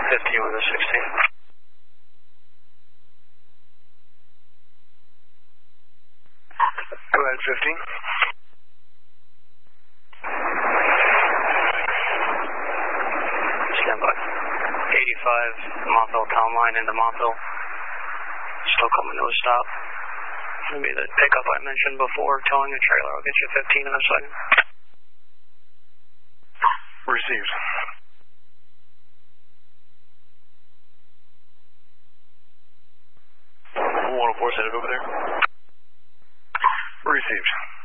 15 with a 16. Go ahead, 15. Stand by. 85, Montville town line into Montville. Still coming to a stop. Maybe the pickup I mentioned before, towing a trailer. I'll get you 15 in a second. Received. Headed over there. Received.